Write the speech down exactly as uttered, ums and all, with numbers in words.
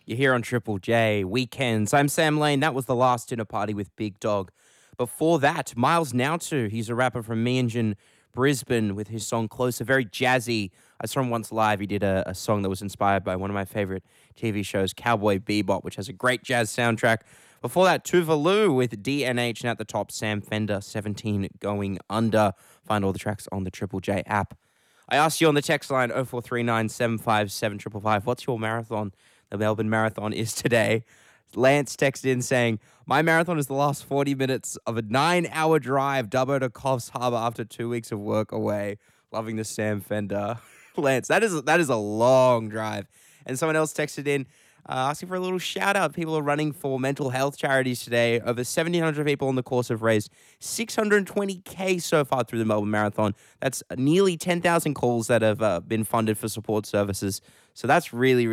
You're here on Triple J Weekends. I'm Sam Lane. That was the last dinner party with Big Dog. Before that, Miles Nautu. He's a rapper from Meanjin, Brisbane, with his song Closer. Very jazzy. I saw him once live. He did a, a song that was inspired by one of my favorite T V shows, Cowboy Bebop, which has a great jazz soundtrack. Before that, Tuvalu with D N H, and at the top, Sam Fender, seventeen Going Under. Find all the tracks on the Triple J app. I asked you on the text line oh four three nine, seven five seven, five five five, what's your marathon? The Melbourne Marathon is today. Lance texted in saying, my marathon is the last forty minutes of a nine-hour drive, Dubbo to Coffs Harbour after two weeks of work away. Loving the Sam Fender. Lance, that is, that is a long drive. And someone else texted in, uh, asking for a little shout-out. People are running for mental health charities today. Over seventeen hundred people on the course have raised six hundred twenty K so far through the Melbourne Marathon. That's nearly ten thousand calls that have uh, been funded for support services. So that's really,